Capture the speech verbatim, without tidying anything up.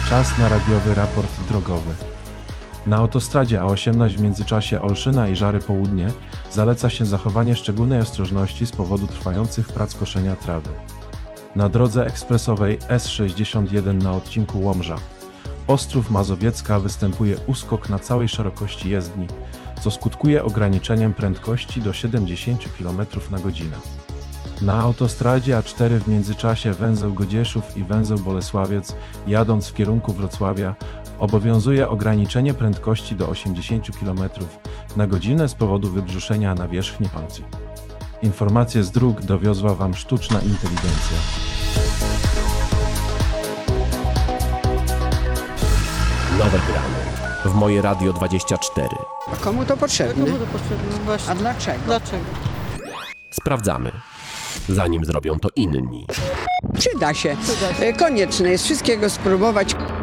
Czas na radiowy raport drogowy. Na autostradzie A osiemnaście w międzyczasie Olszyna i Żary Południe zaleca się zachowanie szczególnej ostrożności z powodu trwających prac koszenia trawy. Na drodze ekspresowej S sześćdziesiąt jeden na odcinku Łomża Ostrów Mazowiecka występuje uskok na całej szerokości jezdni, co skutkuje ograniczeniem prędkości do siedemdziesiąt kilometrów na godzinę. Na autostradzie A cztery w międzyczasie węzeł Godzieszów i węzeł Bolesławiec, jadąc w kierunku Wrocławia, obowiązuje ograniczenie prędkości do osiemdziesiąt kilometrów na godzinę z powodu wybrzuszenia nawierzchni palcy. Informacje z dróg dowiozła Wam sztuczna inteligencja. Nowe gramy w Moje Radio dwadzieścia cztery. A komu to potrzebne? Komu to potrzebne? Właśnie. A dlaczego? Dlaczego? Sprawdzamy, zanim zrobią to inni. Przyda się. Przyda się. E, Konieczne jest wszystkiego spróbować.